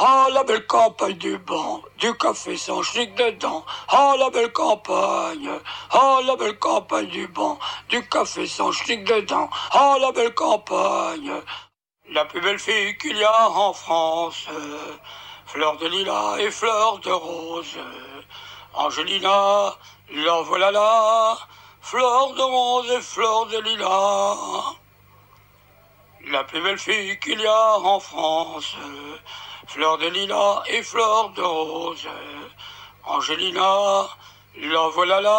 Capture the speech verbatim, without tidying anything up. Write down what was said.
Ah, la belle campagne du banc, du café sans chic dedans. Ah, la belle campagne, ah, la belle campagne du banc, du café sans chic dedans. Ah, la belle campagne, la plus belle fille qu'il y a en France. Fleur de lilas et fleur de rose. Angelina, la voilà là, fleur de rose et fleur de lilas. La plus belle fille qu'il y a en France, fleur de lilas et fleur de rose. Angelina, la voilà là.